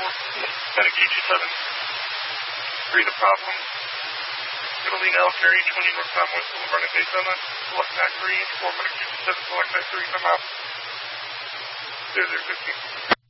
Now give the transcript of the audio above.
Medic 827. 3 the problem. Italy now, carry 20 North Time West Boulevard at Daytona. Select back 3, 4 Medic 227, select back 3, come out. 0015.